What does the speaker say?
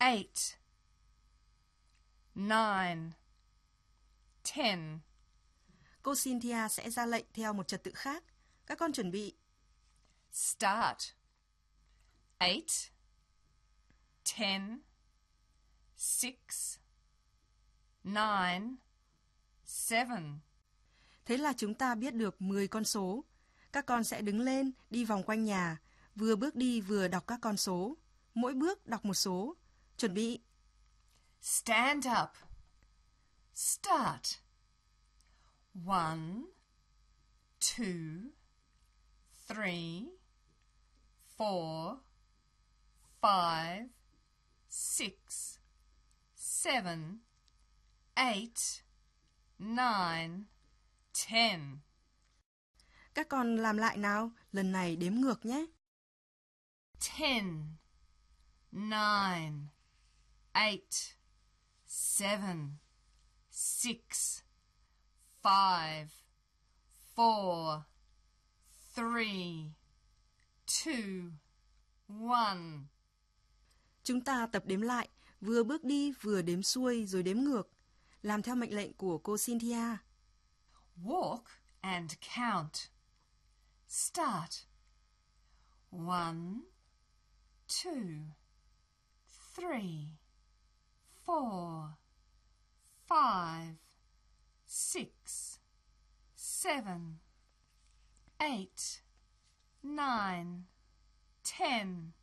8, 9, 10. Cô Cynthia sẽ ra lệnh theo một trật tự khác. Các con chuẩn bị. Start. 8, 10, 6, 9, 7. Thế là chúng ta biết được 10 con số. Các con sẽ đứng lên, đi vòng quanh nhà, vừa bước đi vừa đọc các con số. Mỗi bước đọc một số. Chuẩn bị. Stand up. Start. 1, 2, 3, 4, 5, 6, 7, 8, 9, 10. Các con làm lại nào, lần này đếm ngược nhé. 10, 9, 8, 7, 6, 5, 4, 3, 2, 1. Chúng ta tập đếm lại, vừa bước đi vừa đếm xuôi rồi đếm ngược. Làm theo mệnh lệnh của cô Cynthia. Walk and count. Start. 1, 2, 3, 4, 5, 6, 7, 8, 9, 10.